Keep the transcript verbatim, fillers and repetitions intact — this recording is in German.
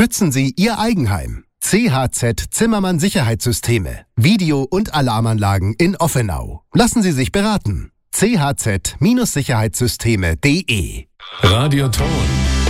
Schützen Sie Ihr Eigenheim. C H Z Zimmermann Sicherheitssysteme. Video- und Alarmanlagen in Offenau. Lassen Sie sich beraten. c h z Sicherheitssysteme punkt de Radioton.